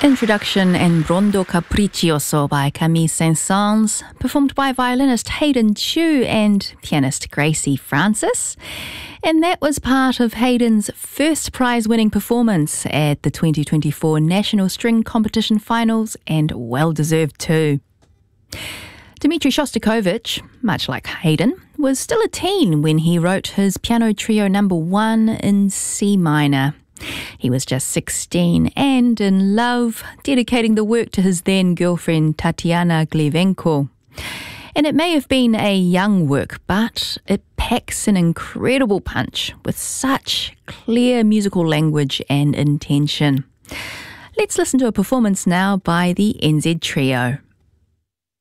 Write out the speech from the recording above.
Introduction and Rondo Capriccioso by Camille Saint-Saëns, performed by violinist Hayden Chu and pianist Gracie Francis. And that was part of Hayden's first prize-winning performance at the 2024 National String Competition Finals, and well-deserved too. Dmitri Shostakovich, much like Hayden, was still a teen when he wrote his Piano Trio No. 1 in C minor. He was just 16 and in love, dedicating the work to his then-girlfriend Tatiana Glivenko. And it may have been a young work, but it packs an incredible punch with such clear musical language and intention. Let's listen to a performance now by the NZ Trio.